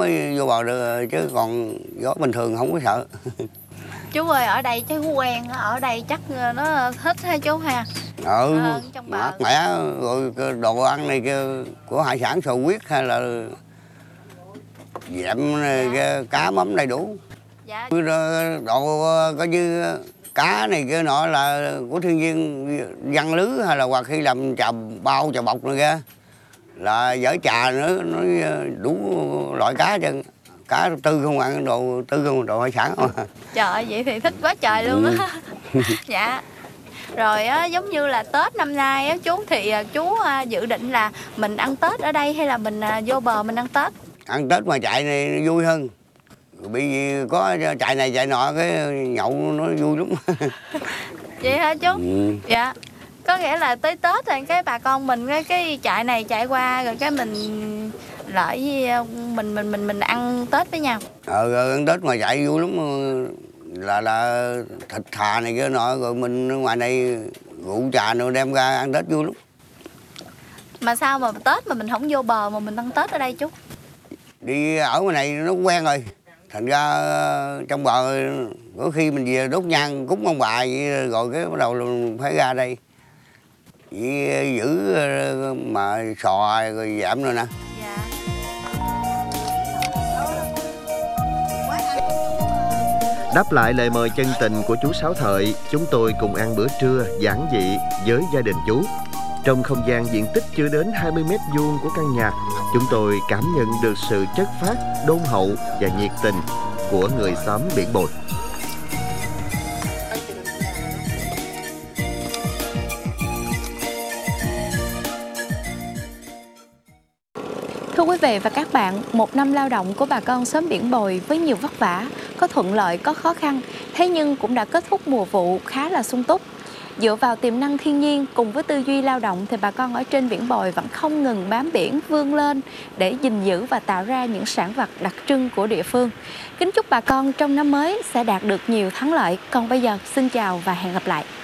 mới vô bờ được, chứ còn gió bình thường không có sợ. Chú ơi, ở đây cháu quen, ở đây chắc nó thích ha chú ha. Trong bờ mát mẻ, rồi đồ ăn này kia của hải sản sò huyết hay là dẹm này, cá mắm đầy đủ. Dạ. Đồ coi như cá này kia nọ là của thiên nhiên, văn lứ hay là hoặc khi làm trà bao trà bọc này kia là dở trà nữa, nó đủ loại cá chân. Cá tư không ăn, đồ tư không, đồ hải sản không. Trời ơi, vậy thì thích quá trời luôn á. Dạ. Rồi á, giống như là Tết năm nay á chú, thì chú dự định là mình ăn Tết ở đây hay là mình vô bờ mình ăn Tết? Ăn Tết mà chạy này vui hơn. Bị gì có chạy này chạy nọ cái nhậu nó vui lắm. Vậy hả chú? Dạ. Có nghĩa là tới Tết rồi cái bà con mình cái chạy này chạy qua rồi cái mình lại mình ăn Tết với nhau. Ăn Tết mà chạy vui lắm, là thịt thà này kia nọ, rồi mình ngoài này rượu trà nữa đem ra ăn Tết vui lắm. Mà sao mà Tết mà mình không vô bờ mà mình ăn Tết ở đây chú? Đi ở ngoài này nó quen rồi, thành ra trong bờ có khi mình về đốt nhang cúng ông bà vậy, rồi cái bắt đầu phải ra đây vậy, giữ mà sò rồi dạm rồi nè. Dạ. Đáp lại lời mời chân tình của chú Sáu Thợi, chúng tôi cùng ăn bữa trưa giản dị với gia đình chú. Trong không gian diện tích chưa đến 20 mét vuông của căn nhà, chúng tôi cảm nhận được sự chất phác, đôn hậu và nhiệt tình của người xóm Biển Bồi. Thưa quý vị và các bạn, một năm lao động của bà con xóm Biển Bồi với nhiều vất vả, có thuận lợi có khó khăn, thế nhưng cũng đã kết thúc mùa vụ khá là sung túc. Dựa vào tiềm năng thiên nhiên cùng với tư duy lao động thì bà con ở trên Biển Bồi vẫn không ngừng bám biển vươn lên để gìn giữ và tạo ra những sản vật đặc trưng của địa phương. Kính chúc bà con trong năm mới sẽ đạt được nhiều thắng lợi. Còn bây giờ xin chào và hẹn gặp lại.